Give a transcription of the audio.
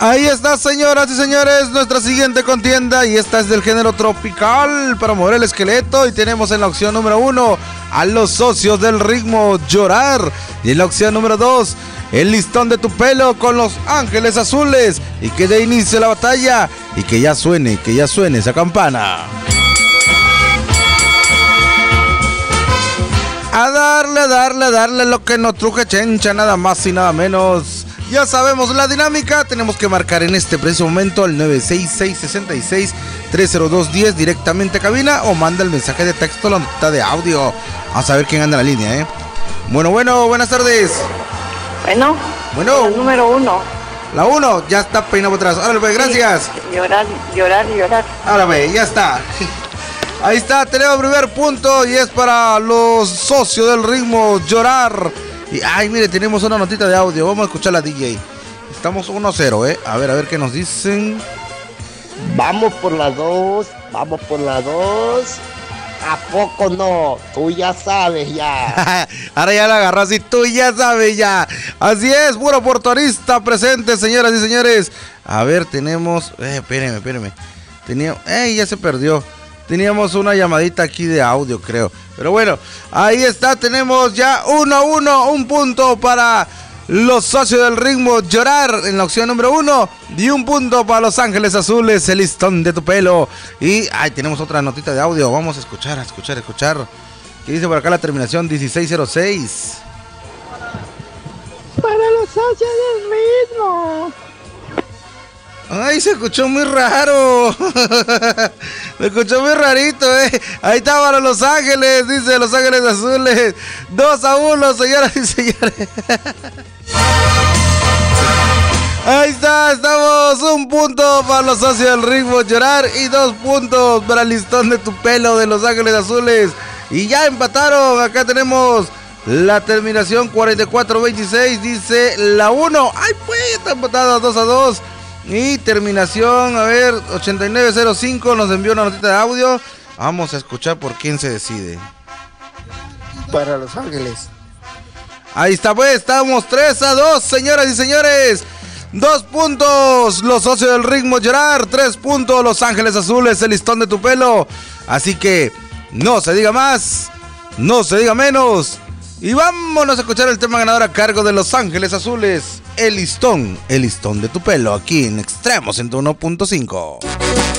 Ahí está, señoras y señores, nuestra siguiente contienda, y esta es del género tropical para mover el esqueleto, y tenemos en la opción número 1 a los socios del ritmo Llorar, y en la opción número 2 El listón de tu pelo con Los Ángeles Azules, y que dé inicio la batalla y que ya suene esa campana. A darle lo que no truje chencha, nada más y nada menos. Ya sabemos la dinámica, tenemos que marcar en este preciso momento al 966-66-302-10 directamente a cabina, o manda el mensaje de texto, la nota de audio. Vamos a ver quién anda en la línea, Bueno, buenas tardes. Bueno, el número 1. La 1, ya está peinado atrás. Ahora, pues, gracias. Sí, llorar. Ahora, ve, ya está. Ahí está, tenemos el primer punto y es para los socios del ritmo Llorar. Y, mire, tenemos una notita de audio. Vamos a escuchar la DJ. Estamos 1-0, A ver qué nos dicen. Vamos por la 2. ¿A poco no? Tú ya sabes ya. Ahora ya la agarró así, tú ya sabes ya. Así es, puro portuarista presente, señoras y señores. A ver, tenemos... espéreme. Ya se perdió. Teníamos una llamadita aquí de audio, creo. Pero bueno, ahí está, tenemos ya 1-1, un punto para los socios del ritmo Llorar en la opción número 1. Y un punto para Los Ángeles Azules, El listón de tu pelo. Y tenemos otra notita de audio. Vamos a escuchar. ¿Qué dice por acá la terminación 1606? Para los socios del ritmo. Se escuchó muy raro. Me escuchó muy rarito, Ahí está para Los Ángeles, dice Los Ángeles Azules. 2-1, señoras y señores. Ahí está, estamos. Un punto para los socios del ritmo Llorar y 2 puntos para el listón de tu pelo de Los Ángeles Azules. Y ya empataron. Acá tenemos la terminación 44-26, dice la 1. Pues está empatado 2-2. Y terminación, 8905 nos envió una notita de audio. Vamos a escuchar por quién se decide. Para Los Ángeles. Ahí está, pues, estamos 3-2, señoras y señores. 2 puntos, los socios del ritmo Llorar. 3 puntos, Los Ángeles Azules, El listón de tu pelo. Así que no se diga más, no se diga menos. Y vámonos a escuchar el tema ganador a cargo de Los Ángeles Azules, El listón de tu pelo, aquí en Extremo 101.5.